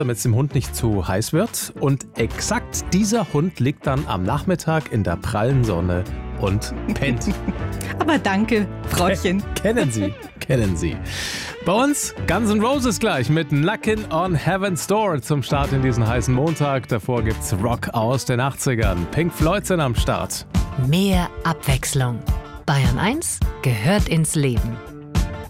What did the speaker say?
damit es dem Hund nicht zu heiß wird. Und exakt dieser Hund liegt dann am Nachmittag in der prallen Sonne und pennt. Aber danke, Frauchen. Kennen Sie. Bei uns Guns N' Roses gleich mit Knockin' on Heaven's Door zum Start in diesen heißen Montag. Davor gibt's Rock aus den 80ern. Pink Floyd sind am Start. Mehr Abwechslung. Bayern 1 gehört ins Leben.